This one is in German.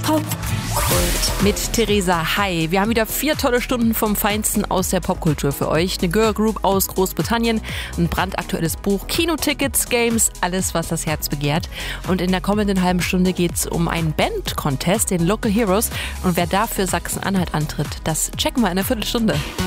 Popkult mit Theresa. Hi, wir haben wieder 4 tolle Stunden vom Feinsten aus der Popkultur für euch. Eine Girl Group aus Großbritannien, ein brandaktuelles Buch, Kinotickets, Games, alles, was das Herz begehrt. Und in der kommenden halben Stunde geht's um einen Band-Contest, den Local Heroes. Und wer da für Sachsen-Anhalt antritt, das checken wir in einer Viertelstunde.